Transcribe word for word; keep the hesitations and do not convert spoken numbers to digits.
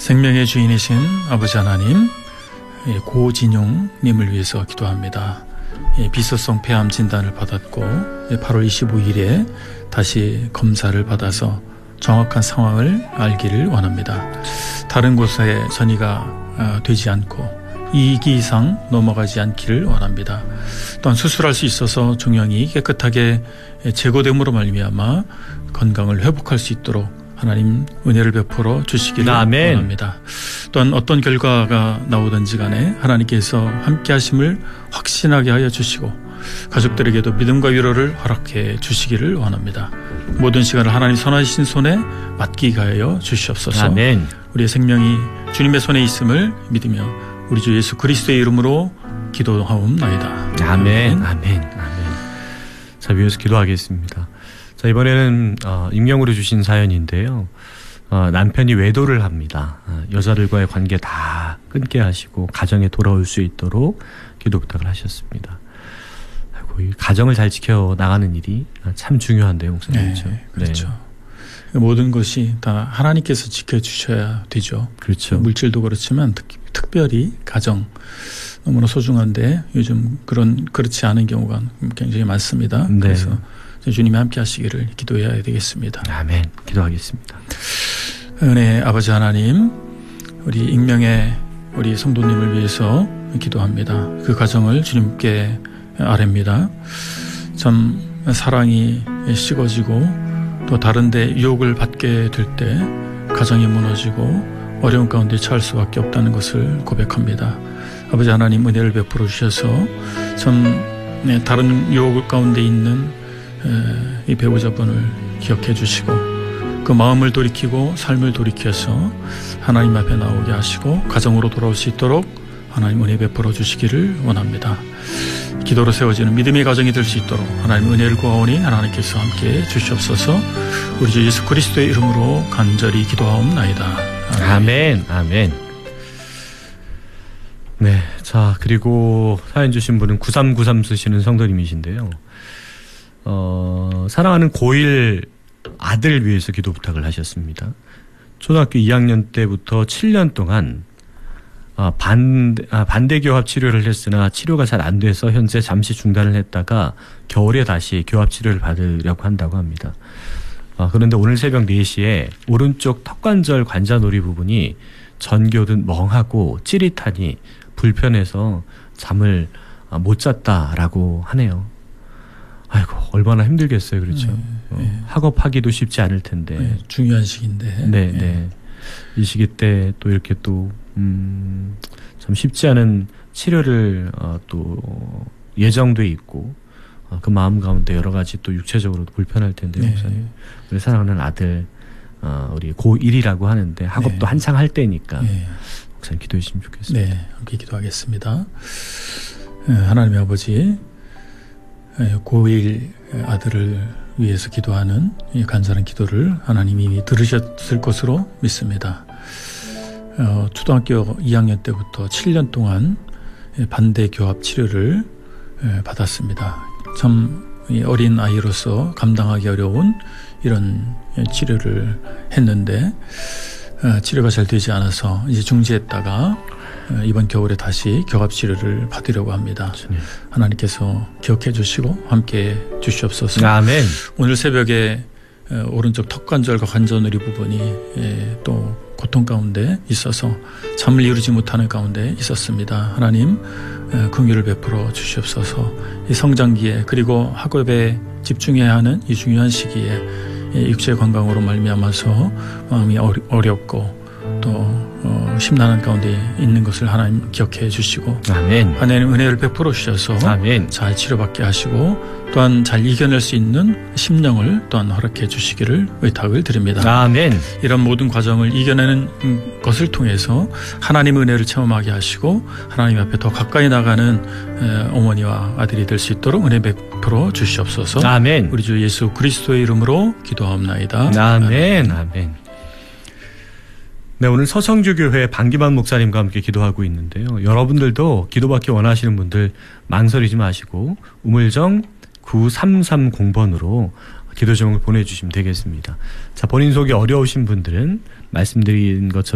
생명의 주인이신 아버지 하나님, 고진용님을 위해서 기도합니다. 비서성 폐암 진단을 받았고 팔월 이십오일에 다시 검사를 받아서 정확한 상황을 알기를 원합니다. 다른 곳에 전이가 되지 않고 이 기 이상 넘어가지 않기를 원합니다. 또한 수술할 수 있어서 종양이 깨끗하게 제거됨으로 말미암아 건강을 회복할 수 있도록 하나님 은혜를 베풀어 주시기를 아멘. 원합니다. 또한 어떤 결과가 나오든지 간에 하나님께서 함께 하심을 확신하게 하여 주시고 가족들에게도 믿음과 위로를 허락해 주시기를 원합니다. 모든 시간을 하나님 선하신 손에 맡기게 하여 주시옵소서. 아멘. 우리의 생명이 주님의 손에 있음을 믿으며 우리 주 예수 그리스도의 이름으로 기도하옵나이다. 아멘. 아멘. 아멘. 자, 위에서 기도하겠습니다. 자, 이번에는 어, 익명으로 주신 사연인데요. 어, 남편이 외도를 합니다. 어, 여자들과의 관계 다 끊게 하시고 가정에 돌아올 수 있도록 기도 부탁을 하셨습니다. 아이고, 이 가정을 잘 지켜 나가는 일이 참 중요한데요, 목사님. 네, 그렇죠. 네. 모든 것이 다 하나님께서 지켜주셔야 되죠. 그렇죠. 물질도 그렇지만 특, 특별히 가정 너무나 소중한데 요즘 그런 그렇지 않은 경우가 굉장히 많습니다. 네. 그래서 주님이 함께 하시기를 기도해야 되겠습니다. 아멘. 기도하겠습니다. 은혜 아버지 하나님, 우리 익명의 우리 성도님을 위해서 기도합니다. 그 가정을 주님께 아뢰입니다. 참 사랑이 식어지고 또 다른 데 유혹을 받게 될 때 가정이 무너지고 어려운 가운데 처할 수밖에 없다는 것을 고백합니다. 아버지 하나님 은혜를 베풀어 주셔서 참 다른 유혹 가운데 있는 이 배우자분을 기억해 주시고 그 마음을 돌이키고 삶을 돌이켜서 하나님 앞에 나오게 하시고 가정으로 돌아올 수 있도록 하나님 은혜 베풀어 주시기를 원합니다. 기도로 세워지는 믿음의 가정이 될 수 있도록 하나님 은혜를 구하오니 하나님께서 함께 주시옵소서. 우리 주 예수 그리스도의 이름으로 간절히 기도하옵나이다. 아멘. 아멘. 아멘. 네, 자, 그리고 사연 주신 분은 구삼구삼 쓰시는 성도님이신데요. 어, 사랑하는 고일 아들 위해서 기도 부탁을 하셨습니다. 초등학교 이 학년 때부터 칠 년 동안 아, 반대, 아, 반대 교합 치료를 했으나 치료가 잘 안 돼서 현재 잠시 중단을 했다가 겨울에 다시 교합 치료를 받으려고 한다고 합니다. 아, 그런데 오늘 새벽 네 시에 오른쪽 턱관절 관자놀이 부분이 전교든 멍하고 찌릿하니 불편해서 잠을 못 잤다라고 하네요. 아이고, 얼마나 힘들겠어요. 그렇죠. 네, 네. 어, 학업하기도 쉽지 않을 텐데. 네, 중요한 시기인데. 네, 네. 네. 이 시기 때 또 이렇게 또, 음, 참 쉽지 않은 치료를, 어, 또, 예정돼 있고, 어, 그 마음 가운데 여러 가지 또 육체적으로도 불편할 텐데, 네. 목사님. 우리 사랑하는 아들, 어, 우리 고일이라고 하는데, 학업도 네. 한창 할 때니까, 네. 목사님 기도해 주시면 좋겠습니다. 네, 함께 기도하겠습니다. 하나님의 아버지, 고일 아들을 위해서 기도하는 이 간절한 기도를 하나님이 이미 들으셨을 것으로 믿습니다. 어, 초등학교 이 학년 때부터 칠 년 동안 반대 교합 치료를 받았습니다. 참 어린 아이로서 감당하기 어려운 이런 치료를 했는데 어, 치료가 잘 되지 않아서 이제 중지했다가 이번 겨울에 다시 교합 치료를 받으려고 합니다. 네. 하나님께서 기억해 주시고 함께 주시옵소서. 아멘. 오늘 새벽에 오른쪽 턱관절과 관자놀이 부분이 또 고통 가운데 있어서 잠을 이루지 못하는 가운데 있었습니다. 하나님 긍휼을 베풀어 주시옵소서. 이 성장기에 그리고 학업에 집중해야 하는 이 중요한 시기에 육체 건강으로 말미암아서 마음이 어렵고 또 어, 심란한 가운데 있는 것을 하나님 기억해 주시고 아멘. 하나님 은혜를 베풀어 주셔서 아멘. 잘 치료받게 하시고 또한 잘 이겨낼 수 있는 심령을 또한 허락해 주시기를 의탁을 드립니다. 아멘. 이런 모든 과정을 이겨내는 것을 통해서 하나님 은혜를 체험하게 하시고 하나님 앞에 더 가까이 나가는 어머니와 아들이 될 수 있도록 은혜 베풀어 주시옵소서. 아멘. 우리 주 예수 그리스도의 이름으로 기도하옵나이다. 아멘. 아멘. 아멘. 네, 오늘 서성주교회 방기만 목사님과 함께 기도하고 있는데요. 여러분들도 기도받기 원하시는 분들 망설이지 마시고 우물정 구삼삼공 번으로 기도 제목을 보내주시면 되겠습니다. 자, 본인 속이 어려우신 분들은 말씀드린 것처럼